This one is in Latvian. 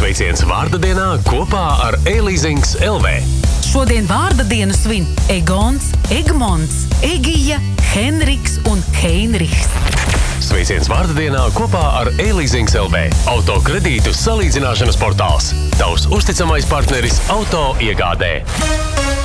Sveiciens vārda dienā kopā ar e-leasings LV. Šodien vārda dienu svin Egons, Egmonts, Egija, Henriks un Heinrichs. Sveiciens vārda dienā kopā ar e-leasings LV. Auto kredītu salīdzināšanas portāls. Tavs uzticamais partneris auto iegādē.